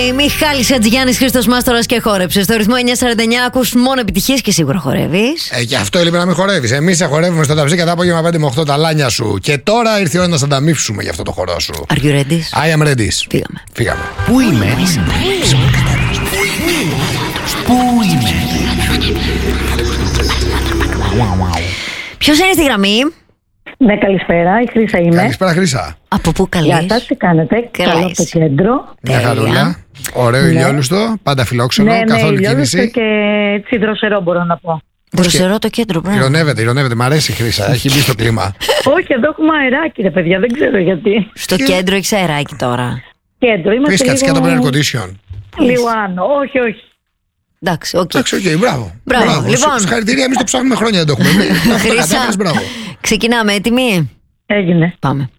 Play. Μιχάλης Ατζηγιάννης, Χρήστος Μάστορας και χόρεψε. Στο ρυθμό 949 ακούς μόνο επιτυχίες και σίγουρα χορεύεις. Γι' αυτό είπε να μην χορεύεις. Εμείς σε χορεύουμε στο ταψί κατά απόγευμα 5 με 8 τα λάνια σου. Και τώρα ήρθε η ώρα να σε ανταμείψουμε για αυτό το χορό σου. Are you ready? I am ready. Φύγαμε. Πού είμαι? Πού είμαι? Ποιος είναι στη γραμμή? Ναι, καλησπέρα, η Χρύσα είμαι. Καλησπέρα, Χρύσα. Από πού καλείς? Γεια σας, τι κάνετε? Καλό από το κέντρο. Μια χαρούλα. Ωραίο ηλιόλουστο, πάντα φιλόξενο, καθόλου κίνηση. Ναι, και έτσι δροσερό μπορώ να πω. Δροσερό το κέντρο, πράγμα. Ηρωνεύεται, μ' αρέσει η Χρύσα, έχει μπει στο κλίμα. Όχι, εδώ έχουμε αεράκι, ρε παιδιά, δεν ξέρω γιατί. Στο κέντρο έχεις αεράκι τώρα. Κέντρο, είμαστε Πες κάτσε κάτω από air condition. λίγο άνω, όχι. Εντάξει, οκ. Εντάξει, μπράβο. Λοιπόν. Συγχαρητήρια, εμείς το ψάχνουμε χρόνια, δεν το έχουμε. Χρύσα, ξεκινάμε, έτοιμοι? Έγινε. Πάμε.